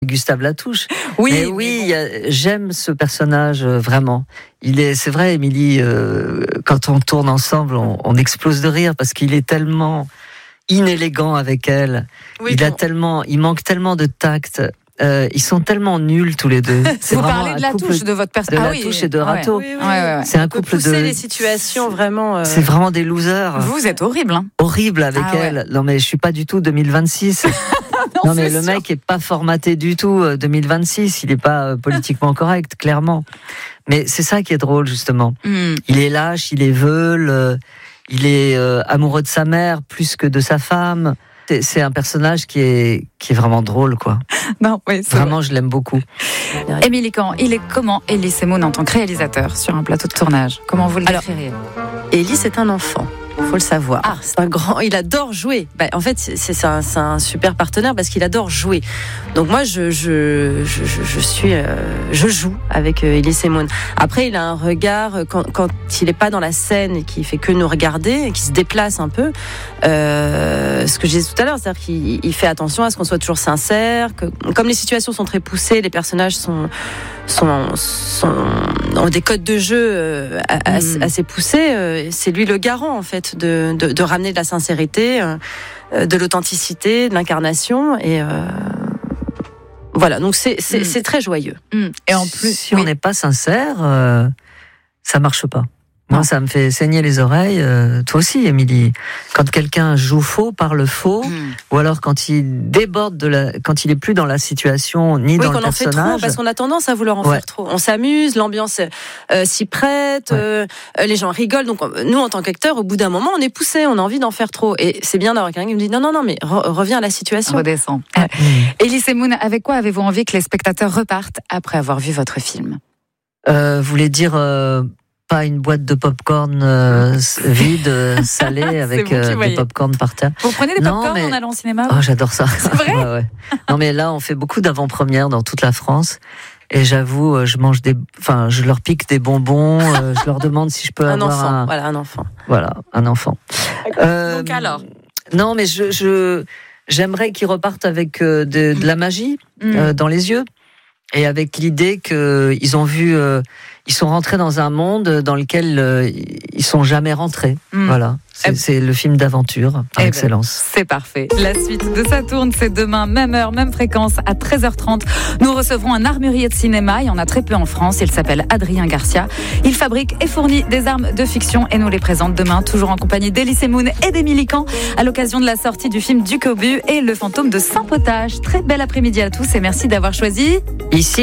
Gustave Latouche. Oui, mais oui, j'aime ce personnage vraiment. C'est vrai, Émilie, quand on tourne ensemble, on explose de rire parce qu'il est tellement inélégant avec elle. Oui, il manque tellement de tact. Ils sont tellement nuls tous les deux. Vous parlez de Latouche, de votre personnage. De Latouche et de Rateau. Oui. C'est un couple de. Pousser les situations vraiment. C'est vraiment des losers. Vous êtes horrible. Hein. Horrible avec elle. Ouais. Non mais je suis pas du tout 2026. non mais le mec est pas formaté du tout 2026. Il est pas politiquement correct, clairement. Mais c'est ça qui est drôle justement. Il est lâche, il est veule, il est amoureux de sa mère plus que de sa femme. C'est un personnage qui est vraiment drôle, quoi. Non, oui, vraiment, je l'aime beaucoup. Émilie Kahn, il est comment Elie Semoun en tant que réalisateur sur un plateau de tournage? Comment vous le décririez? Elie, c'est un enfant. Faut le savoir. C'est un grand. Il adore jouer. En fait, c'est un super partenaire parce qu'il adore jouer. Donc moi, je joue avec Elie Semoun. Après, il a un regard quand il n'est pas dans la scène et qu'il fait que nous regarder et qu'il se déplace un peu. Ce que je disais tout à l'heure, c'est-à-dire qu'il fait attention à ce qu'on soit toujours sincère. Comme les situations sont très poussées, les personnages ont des codes de jeu assez poussés. C'est lui le garant en fait de ramener de la sincérité, de l'authenticité, de l'incarnation et voilà. Donc c'est très joyeux. Et en plus, si on n'est pas sincère, ça marche pas. Moi, ça me fait saigner les oreilles. Toi aussi, Émilie. Quand quelqu'un joue faux, parle faux, ou alors quand il déborde quand il est plus dans la situation ni dans le personnage. Oui, qu'on en fait trop, parce qu'on a tendance à vouloir en faire trop. On s'amuse, l'ambiance s'y prête, les gens rigolent. Donc nous, en tant qu'acteurs, au bout d'un moment, on est poussé, on a envie d'en faire trop. Et c'est bien d'avoir quelqu'un qui me dit non, mais reviens à la situation. Redescends. Elie Semoun, avec quoi avez-vous envie que les spectateurs repartent après avoir vu votre film? Vous voulez dire pas une boîte de pop-corn vide, salée, avec des pop-corn par terre. Vous prenez des pop-corn en allant au cinéma? Oh, j'adore ça. C'est vrai? Ouais. Non, mais là, on fait beaucoup d'avant-premières dans toute la France. Et j'avoue, je leur pique des bonbons, je leur demande si je peux avoir un enfant. Voilà, un enfant. Donc alors? Non, mais j'aimerais qu'ils repartent avec de la magie dans les yeux. Et avec l'idée qu'ils ont vu, ils sont rentrés dans un monde dans lequel ils sont jamais rentrés. Voilà. C'est le film d'aventure par excellence. C'est parfait. La suite de Ça tourne, c'est demain, même heure, même fréquence, à 13h30. Nous recevrons un armurier de cinéma. Il y en a très peu en France. Il s'appelle Adrien Garcia. Il fabrique et fournit des armes de fiction et nous les présente demain, toujours en compagnie d'Elie Semoun et d'Émilie Kahn, à l'occasion de la sortie du film Du Cobu et Le fantôme de Saint-Potage. Très bel après-midi à tous et merci d'avoir choisi ici.